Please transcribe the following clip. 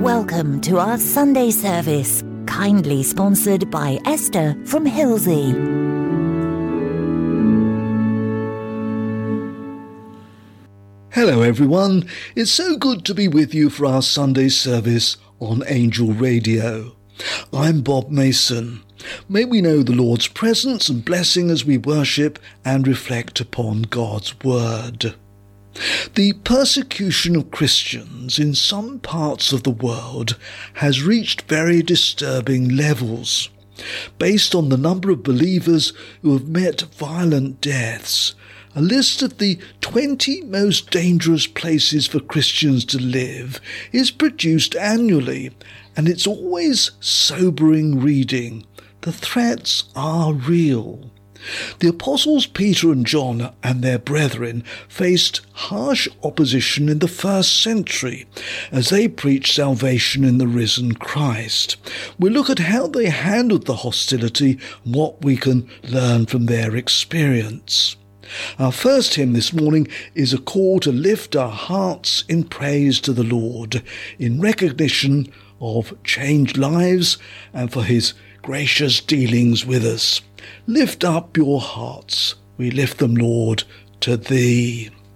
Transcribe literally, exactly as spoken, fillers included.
Welcome to our Sunday service, kindly sponsored by Esther from Hilsey. Hello everyone, it's so good to be with you for our Sunday service on Angel Radio. I'm Bob Mason. May we know the Lord's presence and blessing as we worship and reflect upon God's Word. The persecution of Christians in some parts of the world has reached very disturbing levels. Based on the number of believers who have met violent deaths, a list of the twenty most dangerous places for Christians to live is produced annually, and it's always sobering reading. The threats are real. The apostles Peter and John and their brethren faced harsh opposition in the first century as they preached salvation in the risen Christ. We'll look at how they handled the hostility and what we can learn from their experience. Our first hymn this morning is a call to lift our hearts in praise to the Lord, in recognition of changed lives and for his gracious dealings with us. Lift up your hearts, we lift them, Lord, to thee.